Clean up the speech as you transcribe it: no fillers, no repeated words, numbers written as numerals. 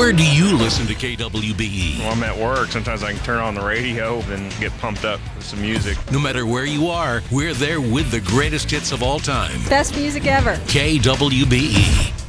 Where do you listen to KWBE? When I'm at work, sometimes I can turn on the radio and get pumped up with some music. No matter where you are, we're there with the greatest hits of all time. Best music ever. KWBE.